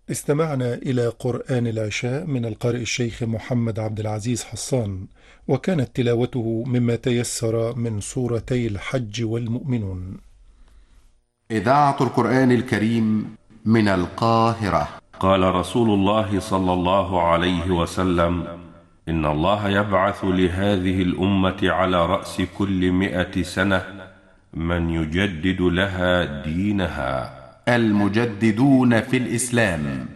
استمعنا إلى قرآن العشاء من القارئ الشيخ محمد عبد العزيز حسان، وكانت تلاوته مما تيسر من سورتي الحج والمؤمنون. إذاعة القرآن الكريم من القاهرة. قال رسول الله صلى الله عليه وسلم: إن الله يبعث لهذه الأمة على رأس كل 100 سنة من يجدد لها دينها. المجددون في الإسلام